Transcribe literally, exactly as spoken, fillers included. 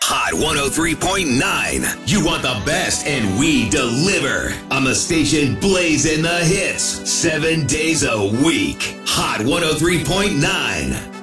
Hot one oh three point nine. You want the best, and we deliver. On the station blazing the hits. Seven days a week. Hot one oh three point nine.